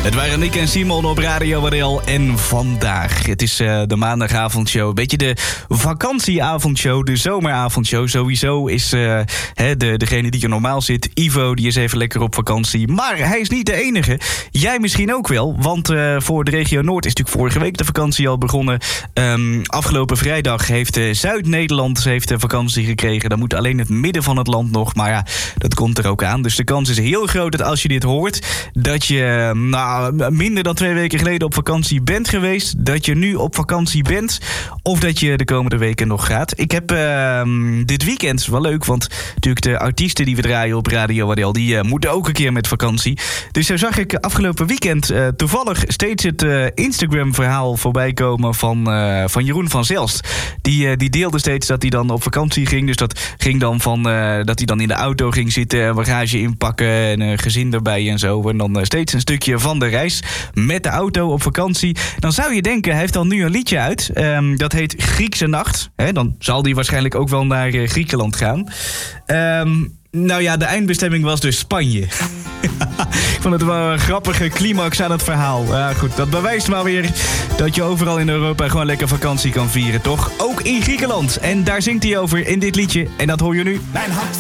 Het waren Nick en Simon op Radio Wadel en vandaag. Het is de maandagavondshow. Een beetje de vakantieavondshow, de zomeravondshow. Sowieso is degene die er normaal zit, Ivo, die is even lekker op vakantie. Maar hij is niet de enige. Jij misschien ook wel, want voor de regio Noord is natuurlijk vorige week de vakantie al begonnen. Afgelopen vrijdag heeft Zuid-Nederland vakantie gekregen. Dan moet alleen het midden van het land nog, maar ja, dat komt er ook aan. Dus de kans is heel groot dat als je dit hoort, dat je minder dan 2 weken geleden op vakantie bent geweest, dat je nu op vakantie bent, of dat je de komende weken nog gaat. Ik heb dit weekend, wel leuk, want natuurlijk de artiesten die we draaien op Radio Wadel, die moeten ook een keer met vakantie. Dus zo zag ik afgelopen weekend toevallig steeds het Instagram-verhaal voorbij komen van Jeroen van Zelst. Die deelde steeds dat hij dan op vakantie ging. Dus dat ging dan van dat hij dan in de auto ging zitten, bagage inpakken en een gezin erbij en zo. En dan steeds een stukje van de reis met de auto op vakantie. Dan zou je denken, hij heeft dan nu een liedje uit. Dat heet Griekse Nacht. Dan zal hij waarschijnlijk ook wel naar Griekenland gaan. Nou ja, de eindbestemming was dus Spanje. Ik vond het wel een grappige climax aan het verhaal. Goed, dat bewijst maar weer dat je overal in Europa gewoon lekker vakantie kan vieren, toch? Ook in Griekenland. En daar zingt hij over in dit liedje. En dat hoor je nu. Mijn hart